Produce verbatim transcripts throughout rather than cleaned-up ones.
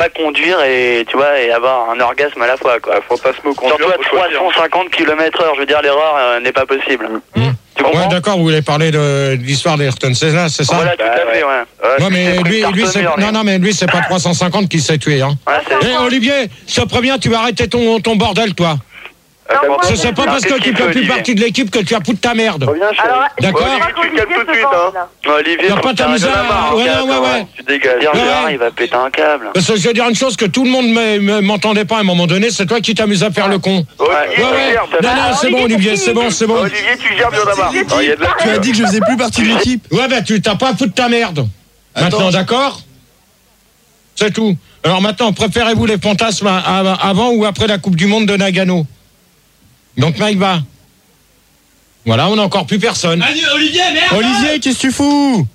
pas conduire et tu vois et avoir un orgasme à la fois quoi. Fantasme conduire. Surtout à trois cent cinquante kilomètres heure, je veux dire l'erreur euh, n'est pas possible. Mmh. Tu comprends? Ouais, d'accord, vous voulez parler de, de l'histoire d'Ayrton Senna, c'est ça? Voilà, tout à fait, ouais. ouais non, mais lui, lui c'est, non, non, mais lui, c'est pas trois cent cinquante qui s'est tué, hein. Ouais, c'est... Eh, Olivier, je te préviens, tu vas arrêter ton, ton bordel, toi. Non, Ce c'est pas parce que tu fais plus partie de l'équipe que tu as foutu ta merde. Reviens, chérie. Alors, D'accord. Olivier, tu te calmes tout de suite, hein. Olivier, T'as pas t'amuser à... Ouais, ouais, ouais, ouais. Tu dégages. Gérard, il va péter un câble. Parce que je veux dire une chose que tout le monde ne m'entendait pas à un moment donné, c'est toi qui t'amuses à faire le con. Olivier, Ouais, tu ouais. gères. Non, non, c'est bon, Olivier, c'est bon, c'est bon. Olivier, tu gères bien d'abord. Tu as dit que je faisais plus partie de l'équipe. Ouais, ben tu t'as pas à foutre ta merde. Attends. Maintenant, d'accord? C'est tout. Alors maintenant, préférez-vous les fantasmes à- à- avant ou après la Coupe du Monde de Nagano? Donc Mike va. Voilà, on n'a encore plus personne. Olivier, merde. Olivier, qu'est-ce que tu fous?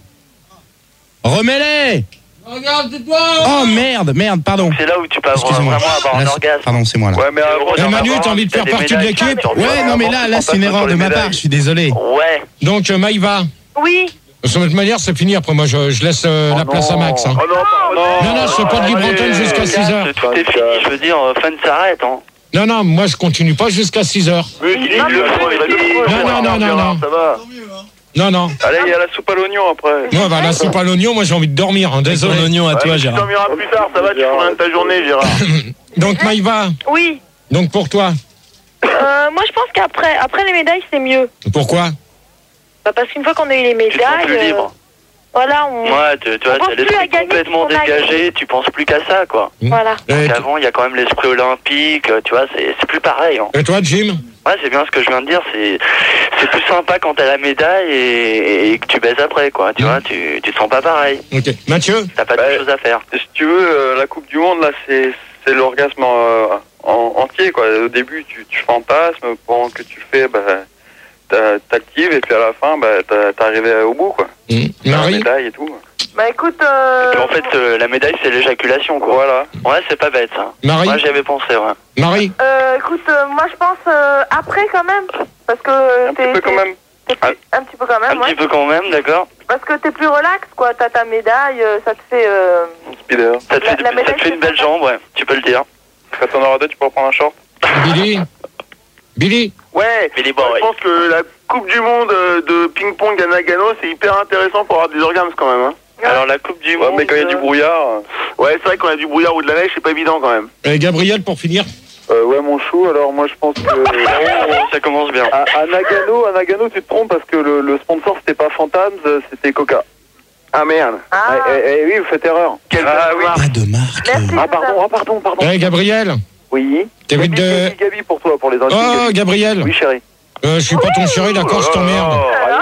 Remets-les. Regarde-toi. Oh merde, merde, pardon. C'est là où tu peux avoir, Excusez-moi. vraiment avoir Là, un c'est- orgasme. Pardon, c'est moi là. Ouais, mais avant, Eh, Manu, t'as envie de faire partie de l'équipe? Ouais, non mais là, là c'est une erreur de ma part, je suis désolé. Ouais. Donc euh, Maïva. Oui. De toute manière, c'est fini. Après, moi, je, je laisse euh, la place à Max. Hein. Oh non, non, Non, non, je fais pas de libre antenne jusqu'à six heures. Tout est fini, je veux dire, euh, fun s'arrête, hein. Non, non, moi, je continue pas jusqu'à six heures. Mais il le faut, il le faut. Non, non, non, non, non. Ça va. Non, non. Allez, il y a la soupe à l'oignon après. Non, bah là, c'est pas l'oignon. Moi, j'ai envie de dormir. Hein, désolé. Ton oignon à toi, Tu Gérard. dormiras plus tard, ça va, tu feras rien de ta journée, Gérard. Donc, Maïva. Oui. Donc, pour toi. Euh, moi, je pense qu'après après les médailles, c'est mieux. Pourquoi? Bah, parce qu'une fois qu'on a eu les Tu te sens médailles, plus euh, libre. voilà, on... Ouais, tu, tu vois, On pense t'as plus à l'esprit gagner complètement ce qu'on a dégagé, tu penses plus qu'à ça, quoi. Voilà. Et, Donc avant, il y a quand même l'esprit olympique, euh, tu vois, c'est c'est plus pareil. Hein. et toi, Jim? Ouais, c'est bien ce que je viens de dire, c'est c'est plus sympa quand t'as la médaille et, et que tu baises après, quoi. Tu Mmh. vois, tu, tu te sens pas pareil. Ok. Mathieu? T'as pas Bah, de choses à faire. Si tu veux, euh, la Coupe du Monde, là, c'est c'est l'orgasme euh, en, entier, quoi. Au début, tu, tu fantasmes, pendant que tu fais, bah, t'a- t'actives, et puis à la fin, bah, t'as- t'es arrivé au bout, quoi. Mmh. La Marie? médaille et tout. Bah, écoute, euh... Et puis, en fait, euh, la médaille, c'est l'éjaculation, quoi. Voilà. Ouais, c'est pas bête, ça. Marie? Moi, j'y avais pensé, ouais. Marie? euh, écoute, euh, moi, je pense euh, après, quand même. Parce que... Un t'es- petit peu quand t'es- même. t'es plus- Un petit peu quand Un même, petit ouais. peu quand même, d'accord. Parce que t'es plus relax, quoi. T'as ta médaille, euh, ça te fait... Euh... Speeder. Ça te La- fait, la ça médaille, te fait une c'est belle sympa. jambe, ouais. Tu peux le dire. Quand t'en auras deux, tu pourras prendre un short. Billy? Billy? Ouais, Billy Boy. je pense que la Coupe du Monde euh, de ping-pong à Nagano, c'est hyper intéressant pour avoir des orgasmes quand même. Hein. Alors, la Coupe du Ouais, Monde... mais quand il y a du euh, brouillard... euh, Ouais, c'est vrai qu'on a du brouillard ou de la neige, c'est pas évident quand même. Et Gabriel, pour finir? Euh, ouais, mon chou, alors moi je pense que... Oh, ça commence bien. à, à Nagano, à Nagano, tu te trompes parce que le, le sponsor c'était pas Phantasms, c'était Coca. Ah merde. Ah. Eh, eh, eh, oui, vous faites erreur. Ah oui. Pas de marque. Merci. Ah pardon, ah pardon, pardon. Eh, Gabriel? Oui. T'évites Gabi, de... Gabi, Gabi pour toi, pour les intimes. Oh, Gabi. Gabriel? Oui, chérie. Euh, je suis pas ton chéri, d'accord, je t'emmerde.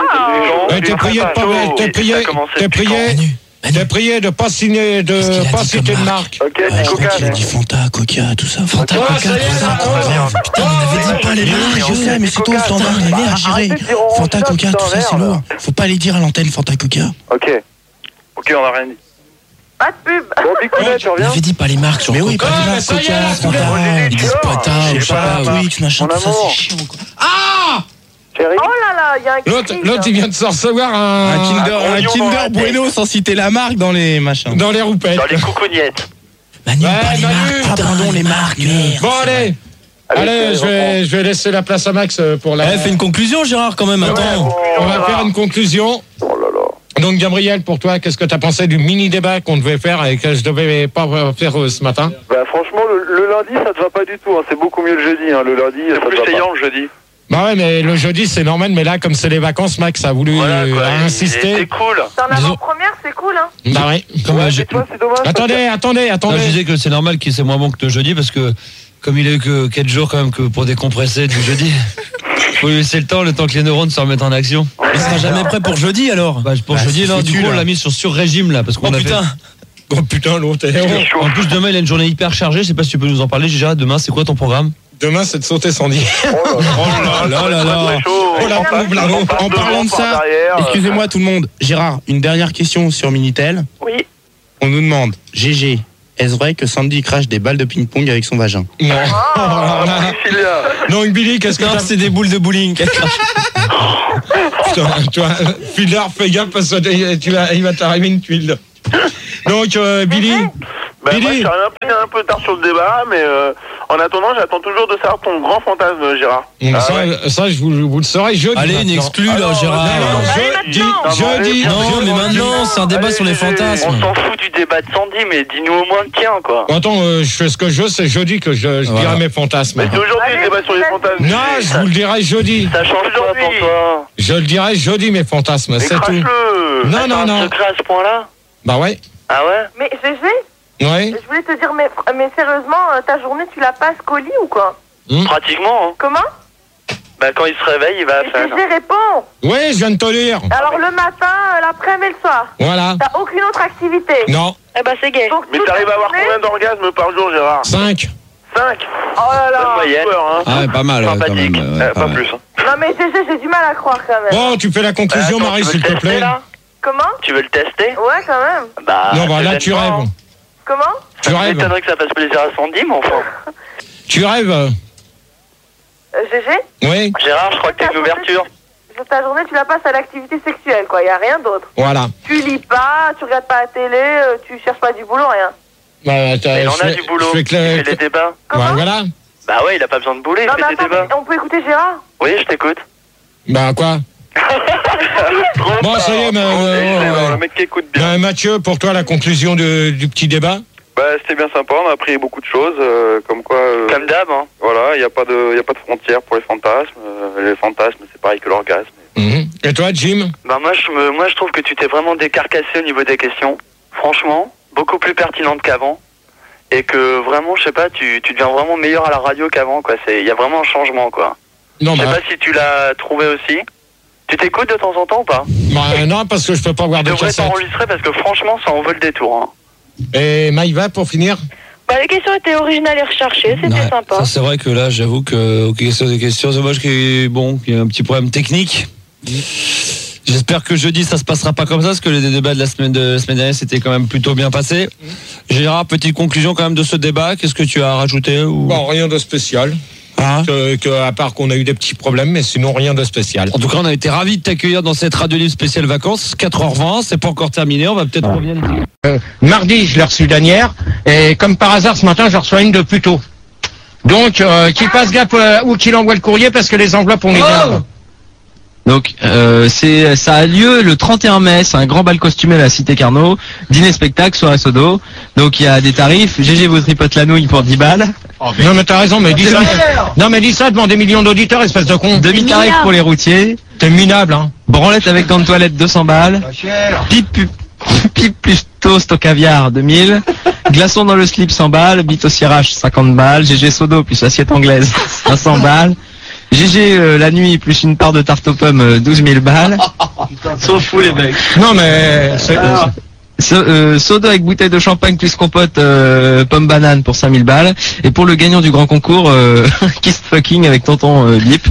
Eh, t'es prié de pas... T'es prié... Ça a commencé T'es depuis prié... Manu, T'es prié de pas signer... Qu'est-ce qu'il De a pas dit citer comme de marque? marque. Ok, Ouais, dis je crois Coca. qu'il a dit Fanta, Coca, tout ça. Fanta, Ouais, Coca, ça y est, tout ça. ça, trop ouais. grave. Putain, on avait dit pas les marques, je sais, mais c'est toi, standard, les mères à gérer. Arrêtez de dire on Fanta, shot Coca, dans tout ça, l'air, c'est là. lourd. Faut pas les dire à l'antenne, Fanta, Coca. Ok. Ok, on a rien dit. Pas de pub. Bon, Bicounet, tu On reviens? avait dit pas les marques sur Mais Coca. oui, pas pas les les marques, marques, ça y est, Coca, là, Fanta. on Ils disent dit Pota, pas, ou je sais pas pas, la Twix, machin, Mon tout ça, amour. c'est chiant, quoi. Ah! Chérie? Oh là là, il y a un L'autre, cri, l'autre, là. il vient de se recevoir un... Un Kinder, un un oignon dans la Kinder tête. Bueno sans citer la marque dans les machins. Dans les roupettes. Dans les coucougnettes. Manu, Ouais, pas les Manu. marques, ah, pardon, les marques, merde. Bon, allez. Allez, je vais, je vais laisser la place à Max euh, pour la... Eh, fais une conclusion, Gérard, quand même, attends. On va faire une conclusion. Oh là là. Donc, Gabriel, pour toi, qu'est-ce que tu as pensé du mini-débat qu'on devait faire et que je devais pas faire euh, ce matin? Bah franchement, le, le lundi, ça te va pas du tout. Hein. C'est beaucoup mieux le jeudi. Hein. Le lundi, ça te va pas. le jeudi. Bah ouais, mais le jeudi, c'est normal, mais là, comme c'est les vacances, Max a voulu Voilà, quoi. euh, C'est insister. cool. T'en as Disons- en première, c'est cool, hein. Bah ouais. Comme Ouais, euh, mais j'ai- tu vois, c'est dommage. Attendez, attendez, Non, attendez. je disais que c'est normal qu'il c'est moins bon que le jeudi parce que comme il a eu que quatre jours quand même que pour décompresser du jeudi, faut lui laisser le temps, le temps que les neurones se remettent en action. Il sera jamais prêt pour jeudi, alors. Bah, pour Bah, jeudi, c'est là, du foutu, coup, on là. l'a mis sur sur-régime là parce qu'on Oh a putain. Oh putain, l'autre est héros. En plus, demain, il a une journée hyper chargée. Je sais pas si tu peux nous en parler, Gérard. Demain, c'est quoi ton programme? Demain, c'est de sauter sans dire. Oh là là là là. Oh la pauvre, là, oh. En parlant de ça, excusez-moi tout le monde. Gérard, une dernière question sur Minitel. Oui. On nous demande, G G, est-ce vrai que Sandy crache des balles de ping-pong avec son vagin? Non. Ah, Donc, Billy, qu'est-ce que Non, t'as... c'est des boules de bowling. qu'elle crache. Putain, toi, Filer, fais gaffe parce que tu vas, il va t'arriver une tuile. Donc, euh, Billy, Ben, Billy. moi, je suis un peu, un peu tard sur le débat, mais euh, en attendant, j'attends toujours de savoir ton grand fantasme, Gérard. Bon, Ah, ça, ouais. ça, je vous, vous le saurez jeudi. Allez, une maintenant. exclue là, Alors, Gérard. Non, Allez, jeudi, maintenant. jeudi. Non, mais maintenant, c'est un débat Allez, sur les G G. On fantasmes. s'en fout du débat de Sandy, mais dis-nous au moins le tien, quoi. Attends, euh, je fais ce que je veux, c'est jeudi que je, je Voilà. dirai mes fantasmes. Mais c'est aujourd'hui Allez, le débat sur les vas-y. fantasmes. Non, je vous le dirai jeudi. Ça change quoi pour toi? Je le dirai jeudi, mes fantasmes, Mais c'est tout. crache-le. Non, T'as non, un non. secret à ce point-là? Bah ouais. Ah ouais? Mais G G, Ouais. je voulais te dire, mais, mais sérieusement, euh, ta journée, tu la passes qu'au lit ou quoi? Pratiquement, hein. Comment? Bah quand il se réveille, il va Mais faire. G G, réponds. Ouais, je viens de te lire. Alors le matin, euh, l'après-midi et le soir. Voilà. T'as aucune autre activité. Non. Eh ben c'est gay. Donc, Mais toute t'arrives la à avoir journée- combien d'orgasmes par jour, Gérard? cinq. cinq. Oh là Bonne là. moyenne. Peur, hein. Ah ouais, pas mal ouais, quand Sympathique. même. ouais, Euh, pas pas mal. plus. Hein. Non mais G G, j'ai du mal à croire quand même. Bon, tu fais la conclusion, Attends, Marie, tu veux s'il le te tester, plaît. là? Comment? Tu veux le tester? Ouais quand même. Bah. Non, bah là, tu certainement. rêves. Comment? Tu Ça rêves. m'étonnerait que ça fasse plaisir à Sandy, mais enfin. Tu rêves. euh, G G? Oui, Gérard, je crois que t'as une ouverture. Ta journée, tu la passes à l'activité sexuelle, quoi. Y a rien d'autre. voilà. Tu lis pas, tu regardes pas la télé, euh, tu cherches pas du boulot, rien. Bah, t'as- Il en je a fais- du boulot. je fais Il que- fait les débats. Comment? Ouais, voilà. Bah ouais, il a pas besoin de bouler, il Non fait mais des attends, débats. mais on peut écouter Gérard? Oui, je t'écoute. Bah, quoi Bon, ça y est, mais, Oh, euh, c'est ouais. le mec qui écoute bien. Bah, Mathieu, pour toi, la conclusion de- du petit débat. Bah, c'était bien sympa, on a appris beaucoup de choses, euh, comme quoi... euh, Comme d'hab, hein. Voilà, il n'y a, pas de- y a pas de frontières pour les fantasmes. Euh, les fantasmes, c'est pareil que l'orgasme. Mhm. Et toi, Jim? Bah moi je, me, moi je trouve que tu t'es vraiment décarcassé au niveau des questions. Franchement, beaucoup plus pertinente qu'avant. Et que vraiment, je sais pas, tu, tu deviens vraiment meilleur à la radio qu'avant, quoi. Il y a vraiment un changement, quoi. Non, Je sais bah, pas si tu l'as trouvé aussi. Tu t'écoutes de temps en temps ou pas? bah, non, parce que je peux pas voir Tu de devrais cassette. t'enregistrer parce que franchement, ça en vaut le détour. Hein. Et Maïva, pour finir? Bah les questions étaient originales et recherchées, c'était Ouais, sympa. ça c'est vrai que là, j'avoue que aux questions des questions, c'est dommage qu'il y ait, bon, qu'il y ait un petit problème technique. J'espère que jeudi ça se passera pas comme ça, parce que les débats de la semaine de la semaine dernière c'était quand même plutôt bien passé. Gérard, petite conclusion quand même de ce débat. Qu'est-ce que tu as rajouté ou... Bon, rien de spécial. Hein Que, que, à part qu'on a eu des petits problèmes, mais sinon rien de spécial. En tout cas, on a été ravis de t'accueillir dans cette radio libre spéciale vacances. quatre heures vingt, c'est pas encore terminé. On va peut-être revenir. Euh, mardi, je l'ai reçu d'Anière, et comme par hasard, ce matin, je reçois une de plus tôt. Donc, euh, qu'il fasse gaffe euh, où qu'il envoie le courrier, parce que les enveloppes, on les garde. Donc euh, c'est ça a lieu le trente et un mai, c'est un grand bal costumé à la Cité Carnot, dîner spectacle, soirée sodo. Donc il y a des tarifs, G G vous tripote la nouille pour dix balles. Non, mais t'as raison, mais dis ça. Non, mais dis ça devant des millions d'auditeurs, espèce de con. Demi-tarif pour les routiers. T'es minable, hein. Branlette avec gants de toilette deux cents balles. Pipe, pu- pipe plus toast au caviar deux mille. Glaçon dans le slip cent balles. Bite au cirage cinquante balles. G G sodo plus assiette anglaise cinq cents balles. G G euh, la nuit plus une part de tarte aux pommes euh, douze mille balles. Sauf fou les mecs. Non, mais c'est... So, euh, soda avec bouteille de champagne plus compote euh, pomme banane pour cinq mille balles. Et pour le gagnant du grand concours, euh, kiss fucking avec tonton euh, Bip.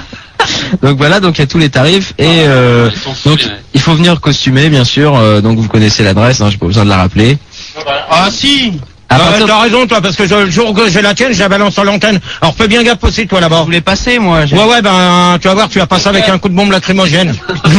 Donc voilà, donc il y a tous les tarifs et euh, donc il faut venir costumé bien sûr. Euh, donc vous connaissez l'adresse, hein, j'ai pas besoin de la rappeler. Ah, si. À Euh, partir de- T'as raison, toi, parce que je- le jour que j'ai la tienne, je la balance sur l'antenne. Alors fais bien gaffe aussi, toi, là-bas. Je voulais passer moi. j'ai- Ouais, ouais, ben, tu vas voir, tu vas passer avec un coup de bombe lacrymogène.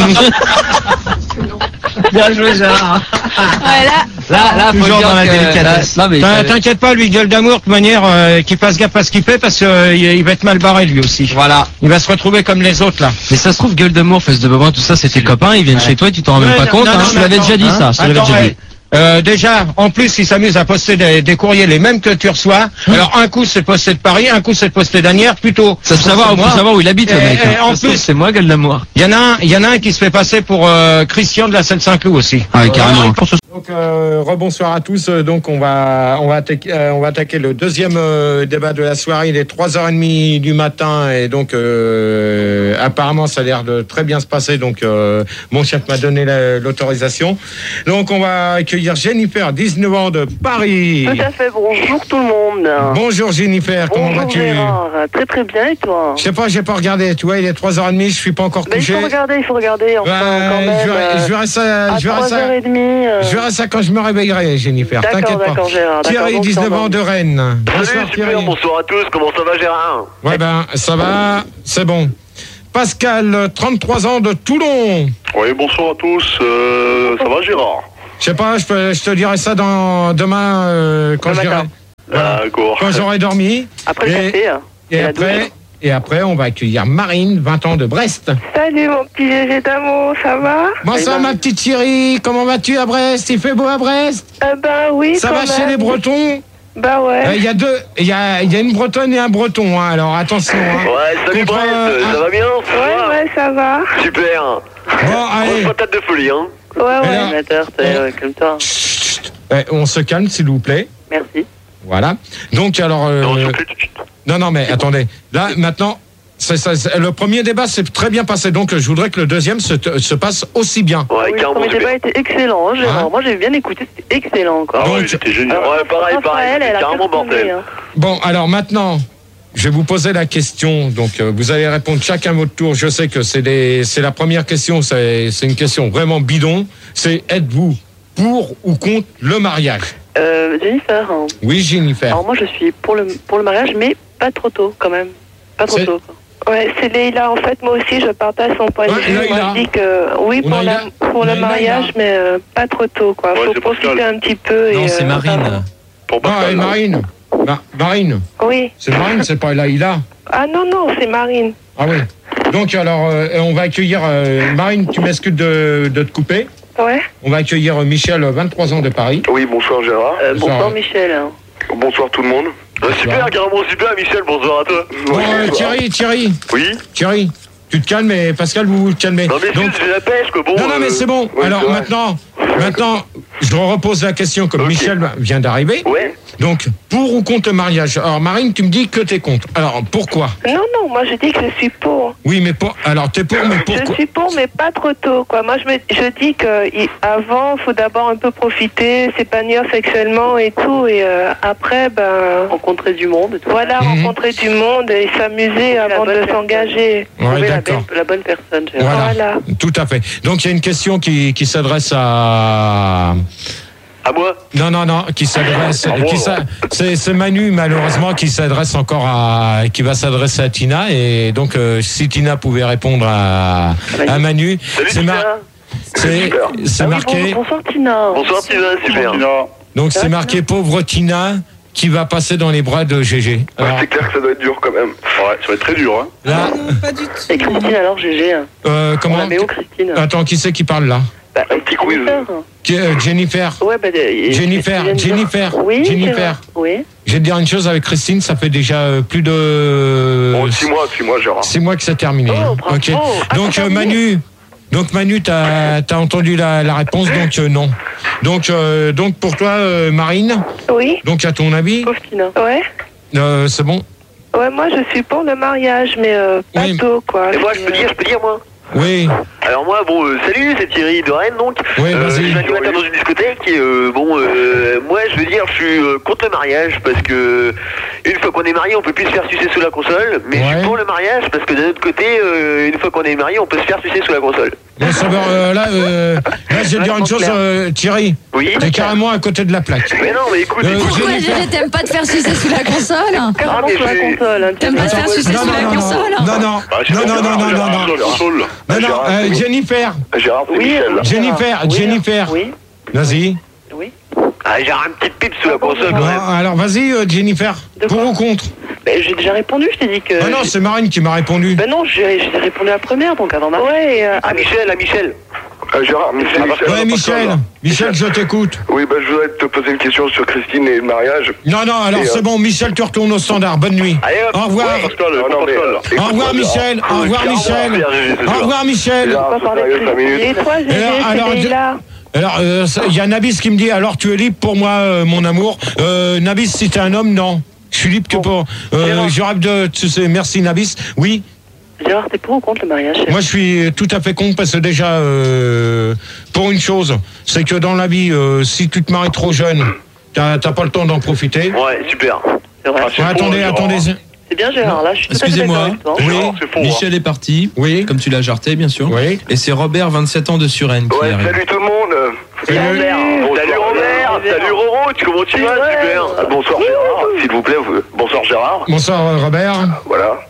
Bien joué Gérard. Ouais, là, Là, là, faut Toujours dire dans la que- délicatesse. là- non mais T'in- euh, T'inquiète pas, lui, gueule d'amour, de toute manière, euh, qu'il fasse gaffe à ce qu'il fait, parce qu'il il va être mal barré, lui aussi. voilà. Il va se retrouver comme les autres, là. Mais ça se trouve gueule d'amour, fesse de bobin, tout ça, c'est tes copains, ils viennent chez toi, tu t'en rends même Ouais, pas non, compte. non, Hein, non, je te mais l'avais attends, déjà dit hein. ça. Je te l'avais Attends, déjà ouais. dit. Euh, déjà, en plus, il s'amuse à poster des, des courriers, les mêmes que tu reçois. Alors, un coup, c'est posté de Paris, un coup, c'est posté d'Anières, plutôt. Ça faut savoir, faut savoir où il habite le Et- mec. et hein. en Ça se trouve, plus- c'est moi gueule d'amour. Il y en a un, il y en a un qui se fait passer pour euh, Christian de la Seine-Saint-Cloud aussi. Ah, carrément. Donc euh, rebonsoir à tous. Euh, Donc on va on va attaquer, euh, on va attaquer le deuxième euh, débat de la soirée. Il est trois heures trente du matin et donc euh, apparemment ça a l'air de très bien se passer. Donc euh, mon chef m'a donné la- l'autorisation. Donc on va accueillir Jennifer, dix-neuf ans de Paris. Tout à fait, bonjour tout le monde. Bonjour Jennifer, comment Bonjour vas-tu? Gérard, très très bien et toi? Je sais pas, j'ai pas regardé. Tu vois, il est trois heures trente, je suis pas encore Ben, il couché. faut regarder, il faut regarder, enfin Ouais, quand même. je verrai, euh, je verrai ça. à Je verrai trois ça. heures trente. euh, Je verrai ça quand je me réveillerai, Jennifer. D'accord, T'inquiète pas. d'accord, Gérard. d'accord, Thierry, donc, dix-neuf ça ans va. de Rennes. Bonsoir Salut, Thierry. super, bonsoir à tous, comment ça va Gérard? Ouais ben, ça va, c'est bon. Pascal, trente-trois ans de Toulon. Oui, bonsoir à tous, euh, ça va Gérard? Je sais pas, je, peux, je te dirai ça dans, demain euh, quand Le j'irai. matin. Voilà. D'accord. Quand j'aurai dormi. Après le Et- café, hein. Et Et la après, douche. et après, on va accueillir Marine, vingt ans de Brest. Salut mon petit Gégé d'amour, ça va? Bonsoir ma petite chérie, comment vas-tu à Brest? Il fait beau à Brest? Euh, ben oui, Ça quand va chez même. les Bretons? Bah ouais. Il y a deux, il y a, il y a une Bretonne et un Breton, hein, alors attention. Hein. Ouais, salut Contre, Brest, euh, ça va bien? Ça Ouais, va ouais, ça va. Super. Bon, Grosse allez, patate de folie, hein. Ouais, ouais. Alors, Amateur, t'es, ouais, comme toi. ouais, on se calme s'il vous plaît. Merci. Voilà. Donc alors, euh, Non, surtout, non, non, mais attendez. Là, maintenant, c'est, ça, c'est- le premier débat s'est très bien passé, donc je voudrais que le deuxième se, se passe aussi bien. Ouais, Oui, le carrément premier débat super. était excellent, hein, Gérard. Hein Moi, j'ai bien écouté, c'était excellent, quoi. Ah ouais, Donc- c'était génial. Alors, Ouais, pareil, pareil. Raphaël, elle a Carrément cartonné, mortel. hein. Bon, alors maintenant, je vais vous poser la question. Donc, euh, vous allez répondre chacun votre tour. Je sais que c'est des, c'est la première question. C'est, c'est une question vraiment bidon. C'est êtes-vous pour ou contre le mariage? Euh, Jennifer, hein. Oui, Jennifer. Alors moi, je suis pour le, pour le mariage, mais pas trop tôt, quand même. Pas trop C'est- tôt, quoi. Ouais, c'est Leïla. En fait, moi aussi, je partage son point de Ouais, vue. Leïla. Moi, je dis que oui Ou pour, Leïla. la, pour le Leïla, mariage, Leïla. mais euh, pas trop tôt, quoi. Ouais, Faut c'est profiter Pascal. un petit peu. Non, et, c'est euh, Marine. Pour Ah, Pascal, et non. Marine. Ma- Marine. Oui. C'est Marine, c'est pas Laïla. Ah non, non, c'est Marine. Ah oui. Donc, alors, euh, on va accueillir euh, Marine. Tu m'excuses de, de te couper. Ouais. On va accueillir euh, Michel, vingt-trois ans de Paris. Oui, bonsoir Gérard. Euh, Bonsoir. bonsoir, Michel. hein. Bonsoir tout le monde. Euh, super, carrément super, Michel, bonsoir à toi. Bon, Oui, euh, bonsoir. Thierry, Thierry, Oui. Thierry, tu te calmes et Pascal, vous vous calmez. Non mais Donc, juste, j'ai la pêche, quoi. Bon, non, non, mais euh, c'est bon. ouais, Alors c'est vrai. maintenant, maintenant, je repose la question comme Ok. Michel vient d'arriver. Ouais. Donc, pour ou contre le mariage? Alors, Marine, tu me dis que t'es contre. Alors, pourquoi? Non, non, moi, je dis que je suis pour. Oui, mais pour. Alors, t'es pour, mais Je pourquoi? suis pour, mais pas trop tôt, quoi. Moi, je, me, je dis qu'avant, il faut d'abord un peu profiter, s'épanouir sexuellement et tout, et euh, après, ben, Rencontrer du monde. Tout. voilà, Mhm. rencontrer du monde et s'amuser la avant bonne de personne. s'engager. Ouais, Trouver la, d'accord. belle- la bonne personne, Gérard. Voilà. Voilà. Tout à fait. Donc, il y a une question qui, qui s'adresse à. À moi. Non, non, non, qui s'adresse. Ah bon, qui s'a- c'est, c'est Manu, malheureusement, qui s'adresse encore à. Qui va s'adresser à Tina. Et donc, euh, si Tina pouvait répondre à, à Manu. Salut c'est, Tina. mar- c'est, Super. c'est Ah oui, marqué. bon- bonsoir, Tina. Bonsoir Tina, super. Donc, c'est marqué pauvre Tina qui va passer dans les bras de G G. Alors, C'est clair que ça doit être dur quand même. Ouais, ça va être très dur, hein. là, Et Christine, alors, G G. hein. euh, On comment. la met où, Christine? Attends, qui c'est qui parle là? Bah, Un petit quiz. Jennifer. Qui- euh, Jennifer. Ouais, bah, euh, Jennifer, Christine, Jennifer, Oui, Jennifer. Gérard. Oui. Je vais te dire une chose avec Christine, ça fait déjà euh, plus de. Bon, six mois, six mois, Gérard. Six mois que c'est terminé. Oh, bravo. Ok. Ah, Donc c'est euh, terminé. Manu, donc Manu, t'as as entendu la, la réponse, donc euh, non. Donc euh, donc pour toi, euh, Marine, Oui. donc à ton avis, Pauvre Tina. Ouais. euh, c'est bon. Ouais, moi, je suis pour le mariage, mais euh, pas Oui. tôt, quoi. Et moi, je peux dire, je peux dire, moi. Oui, Alors moi, bon, euh, salut, c'est Thierry de Rennes, donc. Oui, Euh, vas-y. je suis animateur dans une discothèque et euh, bon, euh, moi, je veux dire, je suis euh, contre le mariage parce que une fois qu'on est marié, on peut plus se faire sucer sous la console. Mais je Ouais. suis pour le mariage parce que d'un autre côté, euh, une fois qu'on est marié, on peut se faire sucer sous la console. bon, ça va, euh, là, euh, là, je vais te dire une chose, euh, Thierry, Oui. t'es carrément à côté de la plaque. Mais non, mais écoute, Euh, écoute. j'ai- Pourquoi Gégé, t'aimes pas te faire sucer sous la console? Ah, mais Sur la j'ai- console. hein, T'aimes pas te faire sucer non, sous non, la non, console? non, non, non, Ah, non, non, non, non, non, non, non, non, euh, Jennifer, Gérard, c'est Oui, Michel. oui, Jennifer, oui, Jennifer. Oui. vas-y. Oui. Ah, j'ai un petit pipe sous la console quand Bon, même. alors vas-y, euh, Jennifer, De pour quoi ou contre? Ben, j'ai déjà répondu, je t'ai dit que. Ah non, c'est Marine qui m'a répondu. Ben non, j'ai j'ai répondu la première, donc avant ma. Ouais, et, euh, Ah, Michel, ah, Michel. Gérard, Michel, Michel. Ouais, Michel, Michel, je t'écoute. Oui, bah, je voudrais te poser une question sur Christine et le mariage. Non, non, alors Et, euh, c'est bon, Michel, tu retournes au standard. Bonne nuit. Allez, hop. Au revoir. Ouais, Pascal, Non, non, mais, Pascal. euh, Au écoute-moi, revoir, Michel. Au revoir, Gérard, Michel. Gérard, c'est Au sûr. revoir, Michel. Gérard, pas c'est parler sérieux, de cinq minutes. et toi, Gégé, alors, alors, c'est je- Leïla. Alors, euh, il y a Nabis qui me dit, alors tu es libre pour moi, euh, mon amour. Euh, Nabis, si t'es un homme, non. Je suis libre que pour. Euh, Gérard. je rêve de. Tu sais, merci, Nabis. Oui, Gérard, t'es pour ou contre le mariage? moi je suis tout à fait con parce que déjà, euh, pour une chose, c'est que dans la vie, euh, si tu te maries trop jeune, t'as t'as pas le temps d'en profiter. Ouais, super. C'est vrai. Ah, c'est Ouais, faux, attendez, Gérard. attendez. C'est bien, Gérard, là, je suis tout à fait Excusez-moi. d'accord avec toi. Oui, Gérard, c'est faux, hein. Michel est parti, oui, comme tu l'as jarté, bien sûr. oui. Et c'est Robert, vingt-sept ans de Suresnes, qui Ouais, arrive. salut tout le monde. Salut Robert. Salut Robert. Salut Roro, tu- comment tu vas? Super. Bonsoir Gérard, s'il vous plaît. vous- Bonsoir Gérard. Bonsoir, euh, Robert. Voilà.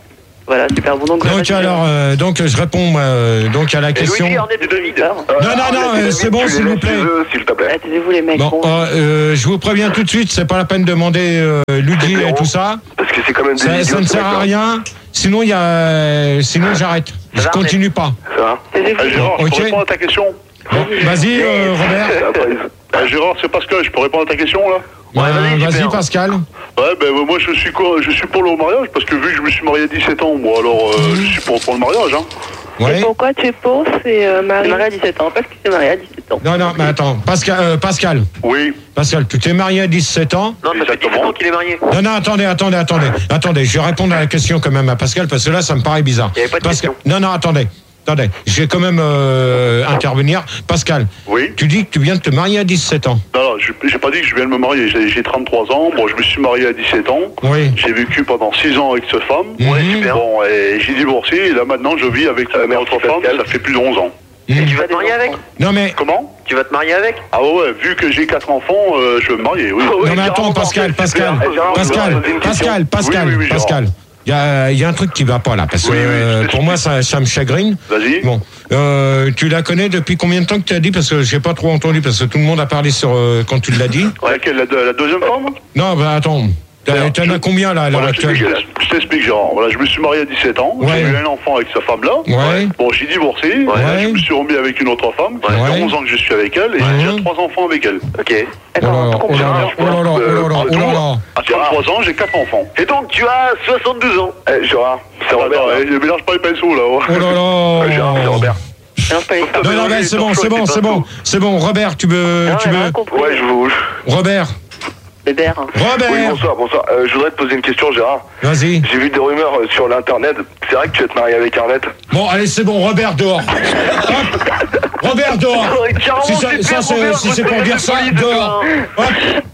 Voilà, super bon. Donc, Donc alors, euh, donc je réponds euh, donc à la question. Luigi Ornette de David. Non, non, non, euh, c'est bon, s'il vous plaît. S'il te plaît. Taisez-vous les mecs. Bon, Bon. euh, euh, je vous préviens tout de suite, c'est pas la peine de demander euh, Luigi et tout ça. Parce que c'est quand même des Ça, idiots, ça ne ce sert à mec-là. rien. Sinon, il y a, euh, sinon j'arrête. Je va, continue pas. Ça va Taisez-vous. Gérard, je Ok. peux répondre à ta question. Bon, vas-y, euh, Robert. Euh, Gérard, c'est Pascal, je peux répondre à ta question là? Euh, vas-y, vas-y, super. Pascal. Ouais, ben euh, moi je suis quoi? Je suis pour le mariage parce que vu que je me suis marié à dix-sept ans, moi alors euh, je suis pour, pour le mariage. Hein. Et Ouais. pourquoi tu es pour, c'est euh, Il Marie est marié à dix-sept ans, parce qu'il s'est marié à dix-sept ans. Non, non, mais attends, Pascal, euh, Pascal, Oui, Pascal, tu t'es marié à dix-sept ans. Non, ça fait dix-sept ans qu'il est marié. Non, non, attendez, attendez, attendez, attendez, je vais répondre à la question quand même à Pascal parce que là, ça me paraît bizarre. Il y avait pas de Pascal, question. non, non, attendez, attendez, je vais quand même euh, intervenir. Pascal, oui. tu dis que tu viens de te marier à dix-sept ans. Non, non, je- j'ai pas dit que je viens de me marier, j'ai j'ai trente-trois ans, bon je me suis marié à dix-sept ans. Oui. J'ai vécu pendant six ans avec cette femme. Ouais, super. Bon, et j'ai divorcé et là maintenant je vis avec Euh, une merci, autre femme, Pascal. ça fait plus de onze ans. Et tu vas te marier avec? Non, mais, Comment? Tu vas te marier avec? Ah ouais, ouais, vu que j'ai quatre enfants, euh, je veux me marier, oui. Oh, ouais, non, mais attends, Gérard, Pascal, super. Pascal, Eh, Gérard, Pascal, je vais poser une question. Pascal, Pascal, Oui, oui, oui, Gérard. Pascal. Il y a, il y a un truc qui va pas là, parce que Oui, oui, euh, je pour t'explique. moi, ça, ça me chagrine. Vas-y. Bon, euh, tu la connais depuis combien de temps que tu as dit? Parce que j'ai pas trop entendu, parce que tout le monde a parlé sur euh, quand tu l'as dit. Laquelle, la, la deuxième femme? Non, bah attends. T'as- T'en as combien là à l'heure Voilà, je actuelle? t'explique, je t'explique, Gérard. Voilà, je me suis marié à dix-sept ans, Ouais. j'ai eu un enfant avec sa femme-là. Ouais. Bon, j'ai divorcé, et là, je me suis remis avec une autre femme. Ça Ouais. fait onze ans que je suis avec elle, et Ouais. j'ai déjà trois enfants avec elle. Ok. Oh là là, oh là là, oh là là, oh là là, oh là là. À trente-trois ans, j'ai quatre enfants. Et donc, tu as soixante-douze ans. Eh, Gérard, c'est Robert, eh, je mélange pas les pinceaux, là. Oh là là. Gérard, c'est Robert. Non, pas les Non, non, mais c'est bon, c'est bon, c'est bon, c'est bon. Robert, tu veux, Non, tu elle a veux. rien compris. Ouais, je vous... Robert, Bébert. Robert. Oui, bonsoir, bonsoir. Euh, je voudrais te poser une question, Gérard. Vas-y. J'ai vu des rumeurs euh, sur l'internet. C'est vrai que tu vas te marier avec Arlette? Bon, allez, c'est bon, Robert dehors. Hop. Robert dehors. Si ça- ça, c'est- si c'est pour dire ça, dehors. Hop.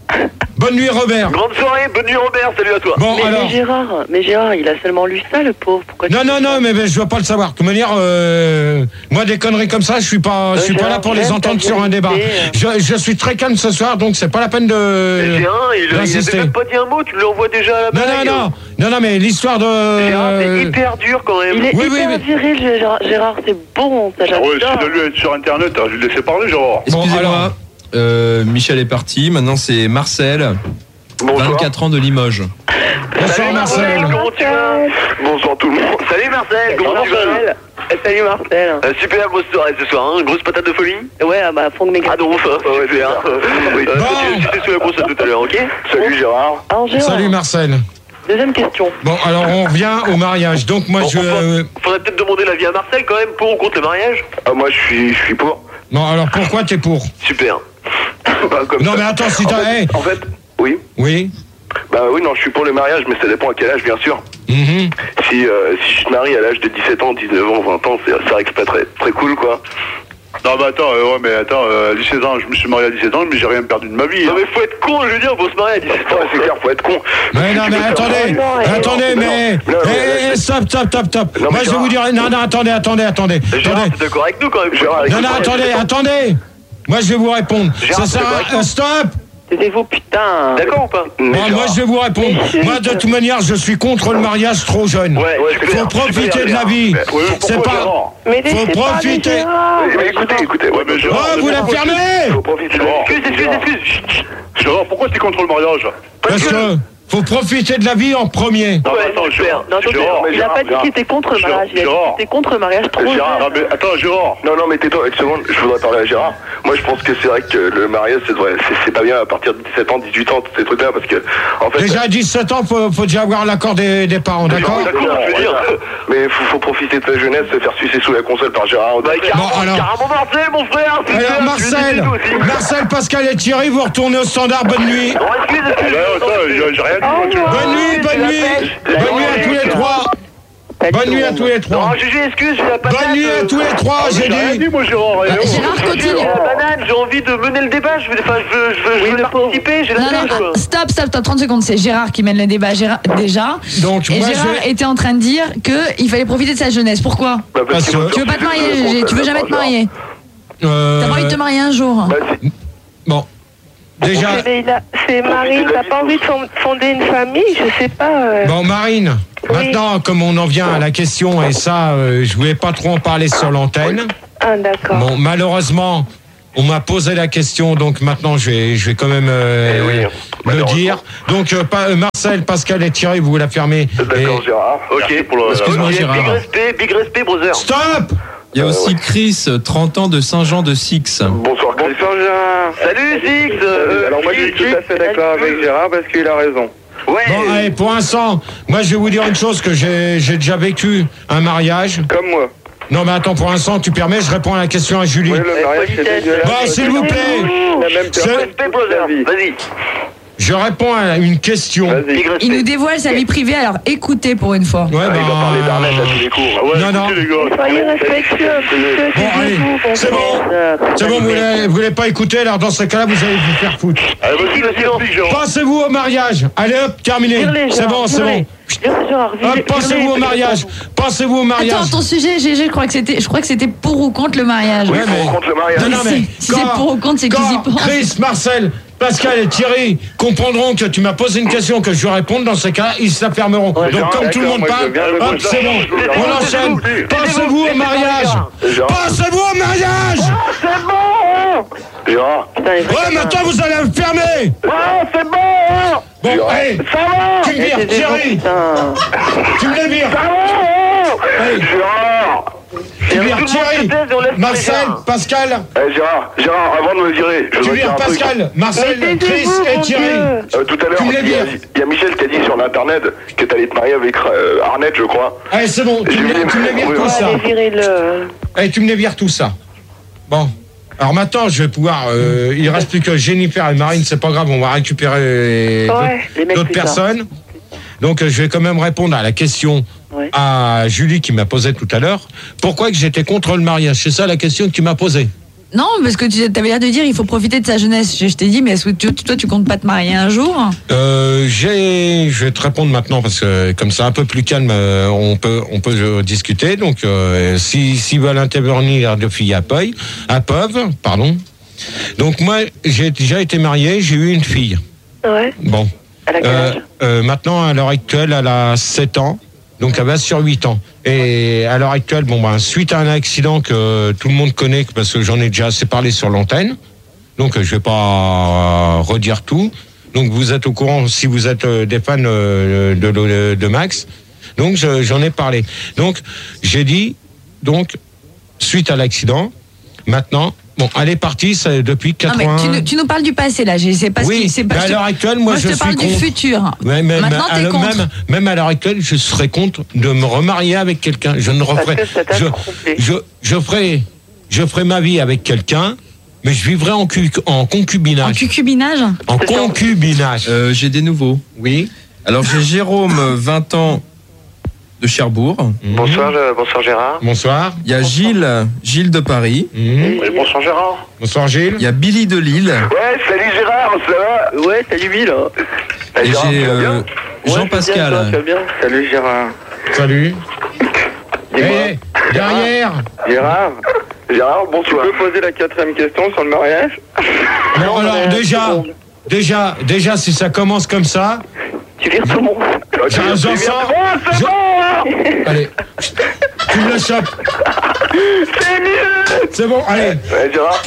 Bonne nuit, Robert. Grande soirée, bonne nuit Robert, salut à toi. Bon, Mais, alors. mais Gérard, mais Gérard, il a seulement lu ça, le pauvre. Pourquoi tu Non, dis non, ça non, mais, mais je veux pas le savoir. De toute manière, euh, moi, des conneries comme ça, je suis pas, je suis Euh, pas là Gérard, pour les j'aime entendre ta sur un débat. vérité, Je, je suis très calme ce soir, donc c'est pas la peine de. Mais Gérard, il, il d'insister. avait même pas dit un mot, tu l'envoies déjà à la Non, blague. non, non, non, non, mais l'histoire de. Gérard, c'est hyper dur quand même. Il est Oui, oui, hyper mais- viril, Gérard, Gérard, c'est bon, ça Ah ouais, j'adore. si de lui être sur internet, hein, je vais le laisser parler, Gérard. Bon, Excusez-moi, alors. euh, Michel est parti. Maintenant, c'est Marcel, Bonsoir. vingt-quatre ans de Limoges. Bonsoir, Salut, Marcel. Comment tu vas? Bonsoir tout le monde. Salut Marcel, comment tu vas? Marcel. Eh, Salut Marcel. Euh, Super, grosse soirée ce soir, hein. Grosse patate de folie. Ouais, ah bah, fond de méga. Ah non, ça, ouais, super. Oui. Euh, Bon. tu- J'étais sur la brosse tout à l'heure, ok? Salut Gérard. Alors, Gérard, Salut, Marcel. deuxième question. Bon, alors on revient au mariage. Donc, moi, Bon, je. enfin, faudrait peut-être demander l'avis à Marcel quand même, pour ou contre le mariage. Ah, moi je suis, je suis pour. Bon, alors pourquoi t'es pour? Super. Bah, comme Non, ça. mais attends, si en t'as. fait, hey. en fait, oui. Oui. Bah oui, non, je suis pour le mariage, mais ça dépend à quel âge, bien sûr. Mhm. Si, euh, si je te marie à l'âge de dix-sept ans, dix-neuf ans, vingt ans, c'est- ça reste pas très, très cool, quoi. Non, mais attends, euh, ouais, mais attends, euh, dix-sept ans, je me suis marié à dix-sept ans, mais j'ai rien perdu de ma vie. Non hein. mais faut être con, je veux dire, faut se marier à dix-sept ans. Ouais, c'est clair, faut être con. Mais non, Tu mais peux faire attendez, ça. non, attendez, non, mais. non, mais- Eh, eh, stop, stop, stop, stop. Non, mais Moi, je vais vous dire. Non, non, attendez, attendez, attendez. Gérard, Attendez. t'es d'accord avec nous quand même? Gérard, Non, écoute, non, ouais, attendez, dix-sept ans. attendez. Moi, je vais vous répondre. Gérard, Ça sert c'est à. euh, Stop. Taisez-vous, putain. D'accord ou pas? Mais Bon, moi, Gérard, je vais vous répondre. Moi, de toute manière, je suis contre le mariage trop jeune. Ouais, ouais, c'est Faut clair. profiter Super, de la Gérard. vie. Mais- ouais, C'est pourquoi, pas. Gérard Mais Faut laissez parler profiter. Gérard. Eh, mais écoutez, écoutez, ouais, mais Gérard. Oh, vous la fermez. Faut profiter de la Excuse, vie. excuse, Gérard. excuse. Chut, chut. Gérard, pourquoi t'es contre le mariage? Parce que. Faut profiter de la vie en premier. Non, Ouais, mais attends, super. Gérard. Non, attendez, Gérard, mais il a Gérard, pas dit Gérard. qu'il était contre le Gérard, mariage, il a dit Gérard. qu'il était contre le mariage trop Gérard, jeune. non, mais attends, Gérard. Non, non, mais tais-toi une seconde, je voudrais parler à Gérard. Moi, je pense que c'est vrai que le mariage, c'est vrai, c'est- c'est pas bien à partir de dix-sept ans, dix-huit ans, tous ces trucs-là, parce que, en fait. Déjà à dix-sept ans, faut, faut déjà avoir l'accord des, des parents, d'accord? D'accord, je veux dire. Mais faut, faut profiter de sa jeunesse, se faire sucer sous la console par Gérard. Bah, carrément, Bon, alors- carrément Marcel, mon frère. super, Alors, tu Marcel, veux nous aussi. Marcel, Pascal et Thierry, vous retournez au standard. Bonne nuit. Bon, excuse, excuse. Ouais, attends, j'ai j'ai rien dit, moi, tu vois. Bonne nuit, bonne nuit. Bonne nuit à tous les trois. Bonne nuit à tous les Non, trois. G G, excuse, j'ai la patate. Bonne nuit à tous les trois, Ah, j'ai J'ai rien dit. dit, moi, Gérard. eh, oh. Gérard, J'ai continue. la banane, j'ai envie de mener le débat, je veux, enfin, je veux, je veux, je veux participer, j'ai la Non, pêche, non, quoi. stop, stop, stop, trente secondes. C'est Gérard qui mène le débat Gérard, déjà. Donc, Et moi, Gérard je vais. était en train de dire qu'il fallait profiter de sa jeunesse. Pourquoi? Bah, parce Parce qu'il faut que- Tu veux pas te faire marier, sucer sous la Gégé? Tu veux console jamais par te marier? Euh, T'as pas envie de te marier un jour? Gérard. Bah, si. Bon. Déjà. Mais il a- C'est Marine, t'as pas envie de fond- fonder une famille? Je sais pas. euh. Bon, Marine. Maintenant, comme on en vient à la question, et ça, euh, je voulais pas trop en parler sur l'antenne. Ah, d'accord. Bon, malheureusement, on m'a posé la question, donc maintenant, je vais, je vais quand même euh, Eh oui, le dire. Donc, euh, pa- Marcel, Pascal et Thierry, vous la fermez. D'accord, Et- Gérard. Ok, pour le. Excuse-moi, Big Gérard. respect, big respect, brother. Stop. Il y a aussi Chris, trente ans de Saint-Jean de Six. Bonsoir, Chris. Bonsoir Gérard. Salut, Six. Euh, alors moi je suis tout à fait d'accord avec Gérard parce qu'il a raison. Ouais. Bon, allez, pour l'instant, moi, je vais vous dire une chose, que j'ai j'ai déjà vécu un mariage. Comme moi. Non, mais attends, pour l'instant, tu permets, je réponds à la question à Julie. Oui, le mariage c'est politesse. dégueulasse. Bon, s'il vous plaît. La même C'est- personne. Respect, brother. Vas-y. Je réponds à une question. Vas-y. Big respect. Il nous dévoile sa vie privée, alors écoutez pour une fois. Ouais, Ah, il va bah, parler d'Arnett à tous les coups. Ah ouais, Non, non. écoutez, les gars. Soyez respectueux un petit peu. Bon, allez, taisez-vous, bon c'est bon. sang. C'est bon, vous voulez, vous voulez pas écouter, alors dans ce cas-là, vous allez vous faire foutre. Allez, vas-y, Ici, le vas-y, silence. explique, Gérard. Passez-vous au mariage. Allez hop, terminé. Vire-les, C'est Gérard, bon, c'est bon. vire-les. Vire- Gérard, vire- Hop, passez-vous vire-les, au mariage. Passez-vous au mariage. Attends, ton sujet, G G, je crois que c'était, je crois que c'était pour ou contre le mariage. Ouais, mais- On compte le mariage. Non, non, Si- mais si c'est pour ou contre, c'est qu'ils y quand pensent. Chris, Marcel, Pascal et Thierry comprendront que tu m'as posé une question, que je vais répondre, dans ces cas, ils se la fermeront. Donc, Gérard, comme tout le d'accord, monde moi, je parle, veux bien le hop, voir. c'est bon. Gérard, On enchaîne. taisez-vous, Passez-vous au mariage. Gérard. Passez-vous au mariage. Gérard. Putain, les Ouais, vrais maintenant, vous allez le fermer. Ah, c'est bon. Bon, allez, Ça va. tu me vires, taisez-vous, Thierry. putain. Tu me les vires. Allez, Gérard. tu vires Thierry. Marcel, Pascal. Eh, Gérard, Gérard, avant de me virer, je Tu dois dire vires un truc. Pascal, Marcel, Mais Chris taisez-vous, et mon Thierry. Dieu. Euh, tout à l'heure, Tu me les il y, a- vires. il y a Michel qui a dit sur l'internet que t'allais te marier avec euh, Arnett, je crois. Allez, c'est bon, tu me, tu me les vires Oui, tout oui. ça. Allez, virez-le. Allez, tu me les vires tout ça. Bon. Alors maintenant, je vais pouvoir. Euh, il reste plus que Jennifer et Marine, c'est pas grave, on va récupérer Ouais, les mecs d'autres plus tard. personnes. Donc, euh, je vais quand même répondre à la question Ouais. à Julie qui m'a posée tout à l'heure. Pourquoi que j'étais contre le mariage? C'est ça la question que tu m'as posée. Non, parce que tu avais l'air de dire il faut profiter de sa jeunesse. Je, je t'ai dit, mais est-ce que tu- toi, tu comptes pas te marier un jour? Euh, j'ai, je vais te répondre maintenant parce que comme c'est un peu plus calme, euh, on peut, on peut euh, discuter. Donc, euh, si, s'ils veulent intervenir de filles à Peuil, à Peuve, pardon. Donc moi, j'ai déjà été marié, j'ai eu une fille. Ouais. Bon. À la quel Euh, âge euh, maintenant, à l'heure actuelle, elle a sept ans. Donc, elle va sur huit ans. Et à l'heure actuelle, bon, ben, suite à un accident que tout le monde connaît, parce que j'en ai déjà assez parlé sur l'antenne, donc je vais pas euh, redire tout. Donc, vous êtes au courant si vous êtes euh, des fans euh, de, de, de Max. Donc, je- j'en ai parlé. Donc, j'ai dit, donc, suite à l'accident, maintenant, bon, elle est partie ça, depuis Non, quatre-vingts. mais tu, nous- tu nous parles du passé, là. Je sais pas ce Oui, qui- c'est pas- mais à je te- l'heure actuelle, moi, je je te suis parle du contre. futur. Ouais, mais, Maintenant, mais, t'es à- contre. Même, même à l'heure actuelle, je serais contre de me remarier avec quelqu'un. Je ne referai. Parce que ça t'a Je, trompé. je, je ferai, je ferai ma vie avec quelqu'un, mais je vivrai en, cu- en En concubinage. cucubinage? En concubinage. Euh, j'ai des nouveaux. Oui. Alors j'ai Jérôme, vingt ans, de Cherbourg. Bonsoir, euh, bonsoir Gérard. Bonsoir. Il y a Gilles, Gilles de Paris. Mhm. Oui, bonsoir, Gérard. Bonsoir Gilles. Il y a Billy de Lille. Ouais, salut Gérard, ça va? Ouais, salut Bill. Eh, Et Gérard, j'ai tu vas euh, bien? Jean-Pascal. bien? Salut Gérard. Salut. Dis-moi. Eh, derrière. Gérard, Gérard, tu bonsoir. peux poser la quatrième question sur le mariage? Non, alors déjà, déjà, déjà, si ça commence comme ça, Tu vires tout le monde. j'en j'en sens. je- Allez, tu me le chopes. C'est mieux. C'est bon, allez. Ouais, Gérard.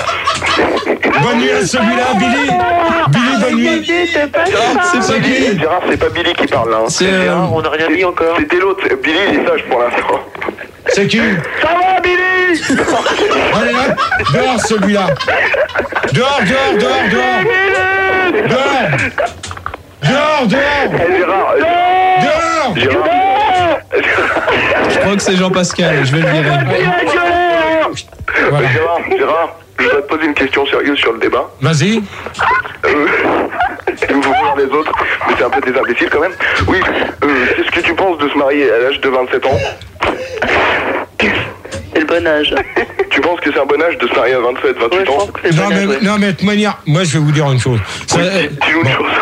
Bonne nuit à celui-là, Billy. Billy, bonne nuit. C'est pas C'est ça. pas Billy. Gérard, c'est pas Billy qui parle là. hein. C'est euh, Gérard, on n'a rien dit encore. C'était l'autre. Billy, il est sage pour l'instant. C'est qui? Ça va, Billy? Allez là, dehors celui-là. Dehors, dehors, dehors, dehors. Dehors. Dehors, dehors. Eh, Gérard. Dehors. Gérard. je crois que c'est Jean-Pascal. Je vais le virer. Voilà. Gérard, Gérard, je voudrais te poser une question sérieuse sur le débat. Vas-y. Euh, il me faut voir les autres, mais c'est un peu des imbéciles quand même. Oui, euh, qu'est-ce que tu penses de se marier à l'âge de vingt-sept ans? C'est le bon âge. Tu penses que c'est un bon âge de se marier à vingt-sept, Ouais, vingt-huit je ans? pense que c'est le Non bon âge. mais, ouais. non mais de toute manière, moi je vais vous dire une chose. Ça, Oui, euh, dis- dis-nous une chose.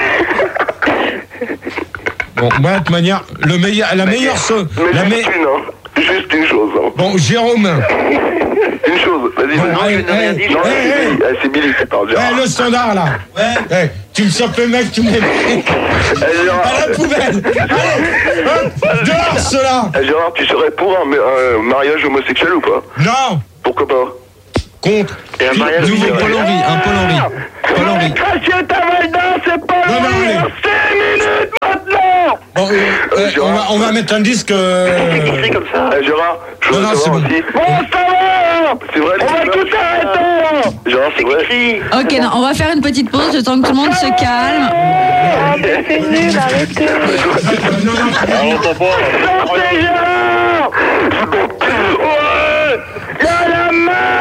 bon, moi de toute manière, le meilleur, la meilleure so- Mais la juste me- une, hein. Juste une chose. Hein. Bon, Jérôme. Une chose, vas-y, Bon, vas-y. allez, Non, allez, c'est allez, Billy, ah, c'est Billy qui parle, Gérard. Eh, le standard là. Ouais. Tu me sors le mec, tu me mets à la poubelle. Allez, hop, dehors cela. Eh, Gérard, tu serais pour un, un mariage homosexuel ou pas? Non. Pourquoi pas? Contre. Et un mariage Nouveau Paul Henry, un Paul Henry. Paul Henry. Cracher ta Valda, c'est pas Non, non, Henry, allez. cinq minutes maintenant. Bon, euh, euh, on, va, on va mettre un disque. Euh... comme ça. Eh, Gérard, je Non, veux non, c'est savoir bon. aussi. Bon, ça va. C'est vrai, On va tout arrêter. Gérard, c'est vrai. Ok, non, on va faire une petite pause le temps que tout le monde se calme. Ah, mais c'est nul, arrêtez. non, non, Ah, on t'en parle. Sortez, Gérard. Ouais. Y'a la main.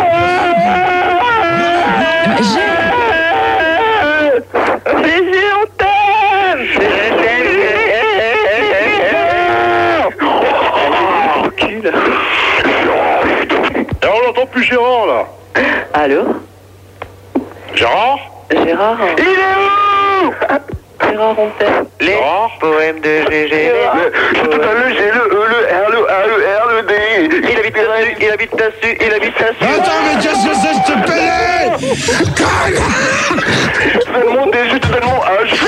Gégé, on t'aime. Tranquille. Et on n'entend plus Gérard là. Allô? Gérard? Gérard? Il est où? Gérard, on t'aime. Les poèmes de Gégé. Je te donne le G, le E, le R, le A, le R, le D. Il habite là-dessus, il habite là-dessus, il habite là-dessus. Attends, mais qu'est-ce que c'est, je te paye? Je te donne mon D, je te donne mon H.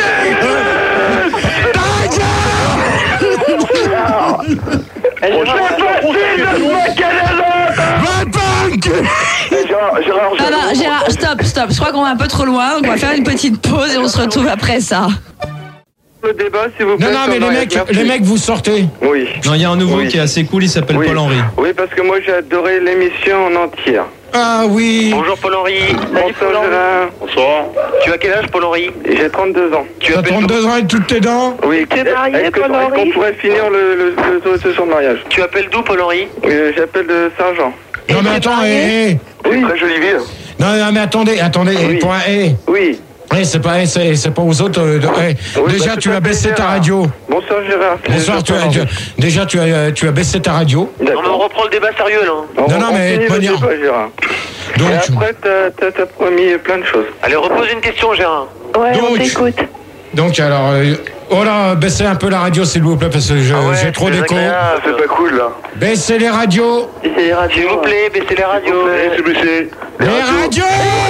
Gérard, Gérard, Non, non, Gérard, stop, stop. Je crois qu'on va un peu trop loin, donc on va faire une petite pause et on se retrouve après ça. Le débat, s'il vous plaît. Non, non, mais les mecs, les mecs, vous sortez. Oui. Non, il y a un nouveau Oui. qui est assez cool, il s'appelle Oui. Paul Henry. Oui, parce que moi, j'ai adoré l'émission en entière. Ah oui. Bonjour Paul-Henri. Bonsoir, Gérard. Bonsoir. Tu as quel âge Paul-Henri? J'ai trente-deux ans. Tu T'as appelles trente-deux ans et toutes tes dents? Oui. Tu es marié, Est-ce que- Paul-Henri? est-ce qu'on pourrait finir le, le, le, le, sur le mariage? Tu appelles d'où Paul-Henri? Euh, J'appelle de Saint-Jean. Non, mais attends, hé, hé. Oui. Très jolie ville. Non, non, mais attendez, attendez, Oui. pour un hé. Oui. Eh, c'est pas, eh, c'est, c'est pas aux autres. euh, de- eh. Oui, Déjà, bah, tu tout as à baissé fait, ta Gérard. radio. Bonsoir, Gérard. Bonsoir, tu as, tu as- déjà, tu as, euh, tu as baissé ta radio. Non mais on reprend le débat sérieux là. On- Non, non, on mais finit de le manière- débat, Gérard. Donc, Et après, t'as- t'as t'as promis plein de choses. Allez, repose une question Gérard. Ouais, on Donc. t'écoute. donc alors, euh, oh là, baissez un peu la radio, s'il vous plaît, parce que je- Ah ouais, j'ai trop c'est d'écho. désagréable. C'est pas cool là. Baissez les radios. C'est les radios. S'il vous plaît, baissez les radios. C'est baissé. Les radios.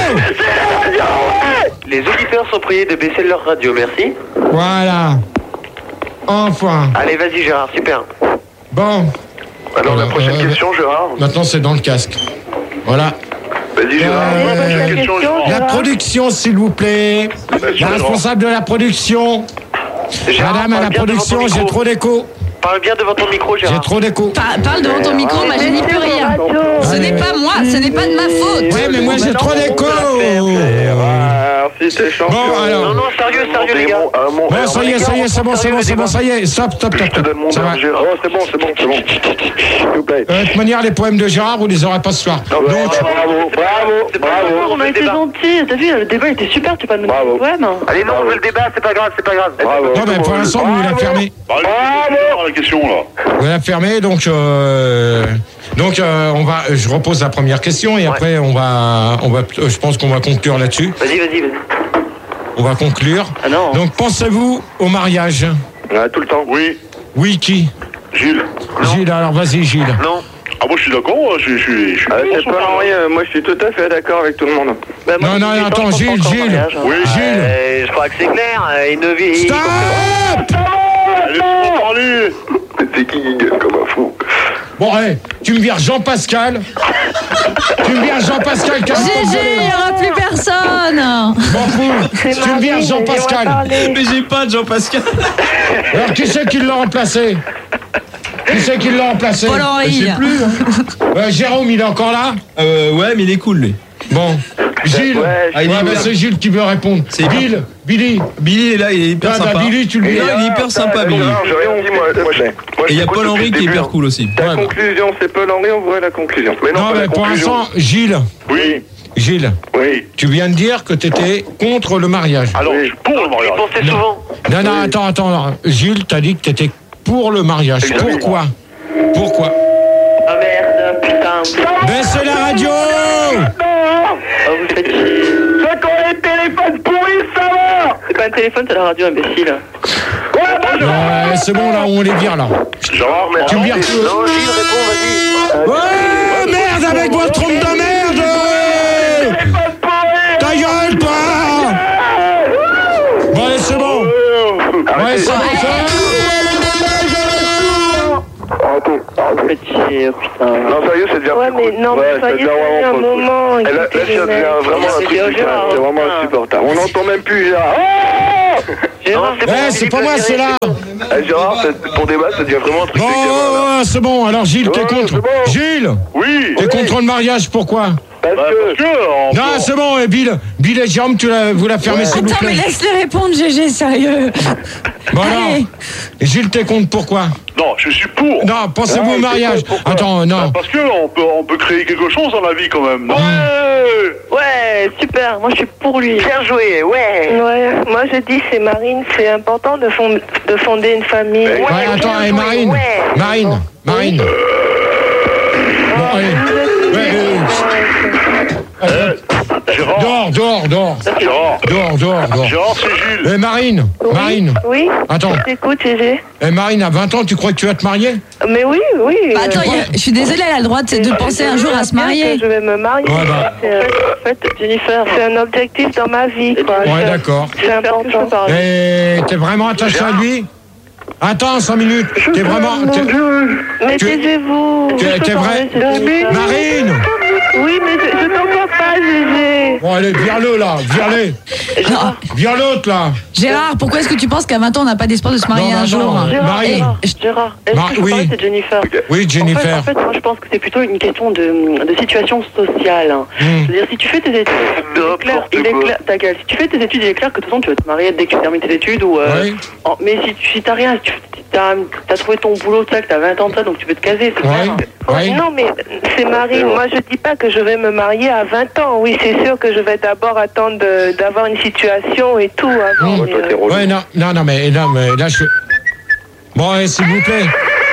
Les auditeurs sont priés de baisser leur radio, merci. Voilà. Enfin. Allez, vas-y Gérard, super. Bon. Alors la Euh, prochaine euh, question, Gérard. Maintenant, c'est dans le casque. Voilà. Vas-y, Gérard. Euh, La prochaine la question, question, Gérard. La Gérard. production, s'il vous plaît. Bien sûr, La Gérard. responsable de la production. Gérard, Madame à parle la bien devant production, ton j'ai micro. trop d'écho. Parle bien devant ton micro J'ai Gérard. trop d'écho. Pa- parle devant ton micro, moi je n'y peux rien. Ce n'est pas moi, ce n'est pas de ma faute. Ouais, mais moi j'ai trop d'écho. Alors, si t'es champion. Bon, Non, alors. non, sérieux, sérieux les gars. Un mot, Bon, ça y est, ça y est, c'est bon, c'est bon, c'est bon, ça y est. Stop, stop, Je stop. te donne mon Ça va. nom, Gérard. Oh, c'est bon, c'est bon, c'est bon. S'il vous plaît. Euh, De toute manière, les poèmes de Gérard, vous les aurez pas ce soir. Non, bah, Donc, bravo, bravo, C'est pas bravo. grave, On a le été débat. gentils. T'as vu, le débat était super. Tu peux pas nous Bravo. donner le poème. Allez, non, on veut le débat, c'est pas grave, c'est pas grave. Bravo. non, mais pour l'instant, vous la fermez. Bravo. La question là. Vous la fermez, donc, euh, donc, euh, on va, je repose la première question et après, on va, on va, je pense qu'on va conclure là-dessus. Vas-y, vas-y, vas-y. On va conclure. Ah non. Donc, pensez-vous au mariage? Ouais, tout le temps. Oui, Oui, qui? Gilles. Gilles, alors vas-y, Gilles. Non. Ah, moi je suis d'accord, je, je, je, je suis Ah, pour c'est son pas mariage. Henri, euh, moi je suis tout à fait d'accord avec tout le monde. Bah, moi, Non, non, dix-huit ans, attends, je pense Gilles, pas encore au Gilles. mariage, hein. Oui, Gilles. Euh, je crois que c'est clair. euh, Une vie. Stop! Laisse-moi parler. C'est qui qui gueule comme un fou? Bon, allez, tu me vires Jean-Pascal. Tu me vires Jean-Pascal. G G, il n'y aura plus personne. M'en fous. C'est Tu me vires Marie, Jean-Pascal. laissez-moi parler. Mais j'ai pas de Jean-Pascal. Alors, qui c'est qui l'a remplacé? Qui c'est qui l'a remplacé? Paul Henry. Je sais plus. hein. Euh, Jérôme, il est encore là? Euh, ouais, mais il est cool lui. Bon. Gilles. Ouais, Ah, il est Ouais, cool. mais c'est Gilles qui veut répondre. C'est Bill. Billy. Billy est là, il est hyper Ah, bah, sympa. Billy, tu le Et dis. là, il est hyper sympa, Billy. Gérard, j'ai rien dit, moi. Moi, je, moi, Et il y a je Paul t'écoute Henry depuis qui est le hyper début, cool aussi. Ta Ouais, bah. conclusion, c'est Paul Henry, on voit la conclusion. Mais non, Non, pas mais la pour conclusion. l'instant, Gilles. Oui, Gilles, oui. tu viens de dire que tu étais contre le mariage. Alors, je suis pour le Tu y mariage. pensais souvent. Non, non, attends, attends. non. Gilles, t'as dit que tu étais pour le mariage. Exactement. Pourquoi? Pourquoi? Ah merde, putain. Baissez la radio! Oh, vous faites chier. C'est quand les téléphones pourris, ça va. C'est pas un téléphone, c'est la radio, imbécile. Ouais, bah, Ouais, c'est bon, là, on les vire, là. Gérard, mais Tu me vires Non, Gilles, réponds, vas-y. Ouais, merde, avec votre trompe de merde! Ta gueule, toi! Petit, putain. Non, sérieux, ça devient Ouais, plus mais cool. non, Ouais, mais ça sérieux, devient c'est un vraiment trop cool. moment. Et là, là, ça écoutez, les devient mecs. vraiment un C'est truc Gérard, différent. C'est vraiment putain. insupportable. On n'entend même plus Gérard. Ah Gérard, c'est bon, Eh, c'est pas moi, c'est là. Eh, Gérard, ça- ton débat, ça devient vraiment un truc Bon, dégueulasse. oh, oh, c'est bon. Alors, Gilles, t'es Ouais, contre. c'est bon. Gilles, Oui. t'es contre le mariage, pourquoi? Parce que. Non, c'est bon, et Bill, Bill et Jérôme, tu la, vous la fermez, s'il vous Attends, mais plaît. laisse-les répondre, G G, sérieux. Bon, alors, Allez. Gilles, t'es contre, pourquoi? Non, je suis pour. Non, pensez-vous Ah, au mariage. c'est quoi, pourquoi Attends, non. Parce qu'on peut, on peut créer quelque chose dans la vie quand même. Non Ouais, super. Moi, je suis pour lui. Bien joué, ouais. Ouais, moi je dis c'est Marine, c'est important de, fond- de fonder une famille. Ouais, attends, et Marine, Marine, Marine. Bon, allez. Ouais, euh, Gérard. Dehors, dehors, dehors. Gérard. Dehors, dehors, dehors. Gérard, c'est Jules. Eh, Marine, Oui, Marine. Oui. Attends. Je t'écoute, Gégé. Eh, Marine, à vingt ans, tu crois que tu vas te marier? Mais oui, oui. Bah, euh, attends, il y a- je suis désolée, elle a le droit de, de penser un jour à se bien marier. que Je vais me marier. Ouais, bah. C'est, euh, en fait, Jennifer, c'est un objectif dans ma vie, quoi. Ouais, Je- d'accord. C'est important. Et t'es vraiment attaché à lui? Attends, cinq minutes. T'es vraiment. t'es- Mais tu- taisez-vous. t'es- Je peux t'es parler, vrai? c'est bon. Marine! Oui, mais je, je t'entends pas, Gégé. Bon, allez, vire-le là, vire-le. Non. Vire l'autre là. Gérard, pourquoi est-ce que tu penses qu'à vingt ans, on n'a pas d'espoir de se marier Non, un non, jour non. Gérard, Marine. Gérard, Gérard, est-ce Mar- que je peux oui. parler, c'est Jennifer. Oui, Jennifer. En fait, en fait, moi, je pense que c'est plutôt une question de, de situation sociale. hein. Hmm. C'est-à-dire, si tu fais tes études, il est clair, il est clair, ta gueule. Si tu fais tes études, il est clair que de toute façon, tu vas te marier dès que tu termines tes études. Ou, euh, Oui. en- mais si tu si t'as rien, si tu as, trouvé ton boulot, tu sais, que t'as vingt ans de ça, donc tu veux te caser, c'est Oui. clair. Oui. Non, mais c'est Marine. Moi, je dis pas que je vais me marier à vingt ans. Oui, c'est sûr que je vais d'abord attendre de- d'avoir une situation et tout avant. Hmm. mais, euh, Ouais, non, non, non, mais, non, mais là, je. Bon, allez, s'il vous plaît.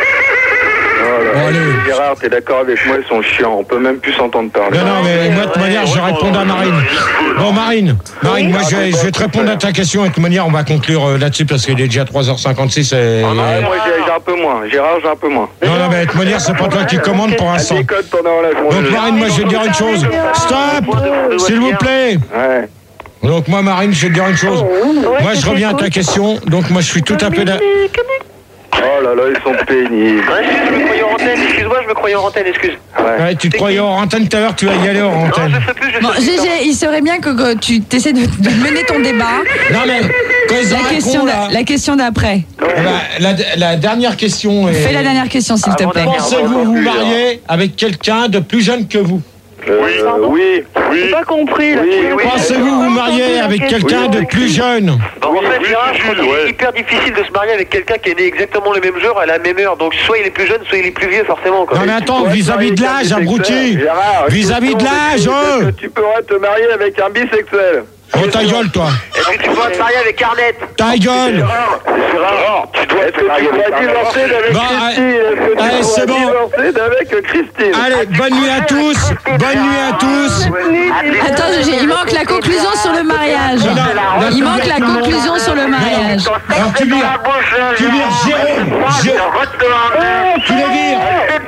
Bon, allez. Gérard, t'es d'accord avec moi, ils sont chiants. On peut même plus s'entendre parler. Non, non, mais moi, de toute manière, je réponds à Marine. Bon, Marine, Marine, moi, je vais, je vais te répondre à ta question. Et de toute manière, on va conclure euh, là-dessus parce qu'il est déjà trois heures cinquante-six. Et... Ah, moi, j'ai j'ai un peu moins. Gérard, j'ai un peu moins. Non, non, mais de toute manière, c'est pas toi qui commande pour l'instant. Elle décode pendant la journée. Donc, Marine, moi, je vais te dire une chose. Stop! S'il vous plaît! Ouais. Donc, moi, Marine, je vais te dire une chose. Moi, je reviens à ta question. Donc, moi, je suis tout à fait là. Oh là là, ils sont pénibles. Ouais, excuse, je me croyais en antenne, excuse-moi, je me croyais en antenne, excuse. Ouais, tu te croyais hors antenne tout à l'heure, tu vas y aller hors Non, antenne. je sais plus, je Bon, sais plus. G G, il serait bien que, que tu essaies de, de mener ton débat. Non, mais quand ils La arrêteront, question, là, d'a- la question d'après. eh ben, la, la dernière question est... Fais la dernière question, s'il te plaît. Pensez-vous vous marier avec quelqu'un de plus jeune que vous? Euh, oui, oui. J'ai pas compris. Là, Oui, tu- oui. Pensez-vous vous marier avec quelqu'un de plus jeune? Bon, en fait, oui, Gérard, c'est je trouve Jules, qu'il est ouais. hyper difficile de se marier avec quelqu'un qui est né exactement le même jour à la même heure. Donc, soit il est plus jeune, soit il est plus vieux, forcément. Quoi. Non mais attends, vis-à-vis de l'âge, abruti. Gérard, Vis-à-vis de l'âge, est-ce oh. que tu pourras te marier avec un bisexuel. Oh ta gueule, toi. Est-ce que tu pourras te marier avec Arnett? Ta gueule. Gérard, Gérard, tu dois être marié avec divorcer d'avec Bah, Christine. Est-ce que tu allez, pourras c'est bon. divorcer d'avec Christine? Allez, bonne nuit à tous. Bonne nuit à tous. Attends, G G, il manque la conclusion sur le mariage. Non, non, Il non, manque la non, non. conclusion sur le mariage. Alors tu vires. Tu vires Jérôme. Jé- Tu les vires.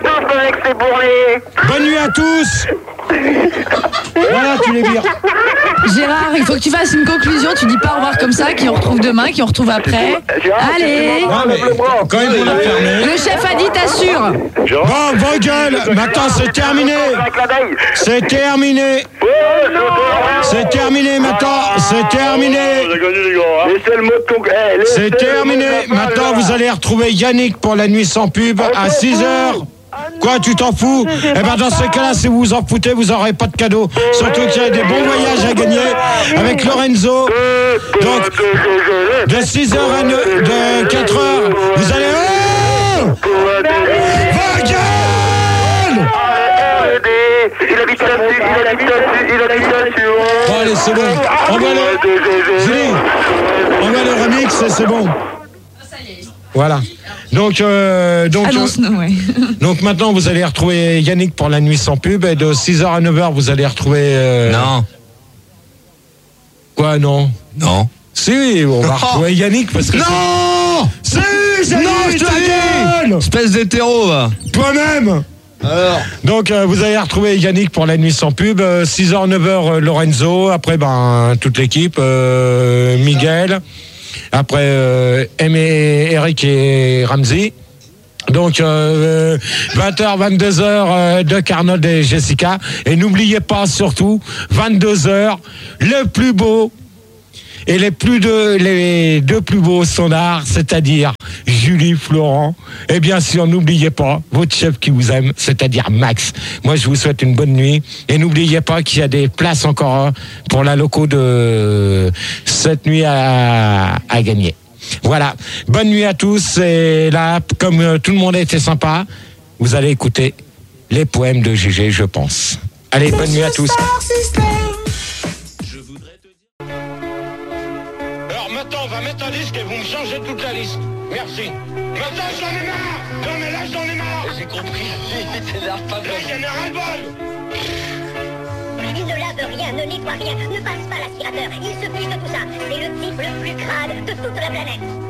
Bonne nuit à tous. Voilà, tu les vires. Gérard, il faut que tu fasses une conclusion. Tu dis pas au revoir comme ça, qui on retrouve demain, qui on retrouve après. Allez. Non mais quand ils vont la fermer. Le chef a dit t'assures. Bon, vos gueules. Maintenant c'est terminé. C'est terminé. C'est terminé maintenant. C'est terminé. Mais c'est le mot de con- eh, laissez C'est le terminé. mot de la Maintenant, balle, vous là. allez retrouver Yannick pour la nuit sans pub à six heures. Quoi, tu t'en fous? Eh ben, dans ces cas-là, si vous vous en foutez, vous n'aurez pas de cadeau. Surtout qu'il y a des bons voyages à gagner avec Lorenzo. Donc, de six heures à neuf, de quatre heures, vous allez... Oh! Va gueule! Il habite là-dessus, il habite là-dessus, il habite là-dessus. Bon, allez, c'est bon. Envoie le... Julie, envoie le remix et c'est bon. Voilà. Donc, euh, donc, Annonce-nous, ouais. donc maintenant, vous allez retrouver Yannick pour la nuit sans pub. Et de six heures à neuf heures, vous allez retrouver... euh, Non. Quoi, non? Non. Si, on va retrouver Yannick parce que... Non. Si, Yannick, Non, je te ta dis. gueule. Espèce d'hétéro, va. Toi-même. Alors. Donc, euh, vous allez retrouver Yannick pour la nuit sans pub. Euh, six heures, neuf heures, euh, Lorenzo. Après, ben, toute l'équipe. Euh, Miguel. après euh, Aimé, Eric et Ramsey. Donc euh, vingt heures, vingt-deux heures euh, de Carnot et Jessica. Et n'oubliez pas surtout, vingt-deux heures, le plus beau et les plus deux, les deux plus beaux standards, c'est-à-dire Julie, Florent. Et bien sûr, n'oubliez pas votre chef qui vous aime, c'est-à-dire Max. Moi, je vous souhaite une bonne nuit. Et n'oubliez pas qu'il y a des places encore pour la loco de cette nuit à, à gagner. Voilà, bonne nuit à tous. Et là, comme euh, tout le monde a été sympa, vous allez écouter les poèmes de Gégé, je pense. Allez, bonne nuit à tous. Je voudrais te dire... Alors maintenant, on va mettre un disque et vous me changez toute la liste. Merci. Maintenant, j'en ai marre. Non mais là, j'en ai marre. J'ai compris. T'énerve pas. Là, j'en ai ras-le-bol. Il ne lave rien, ne nettoie rien, ne passe pas l'aspirateur. Il se fiche de tout ça. C'est le type le plus crade de toute la planète.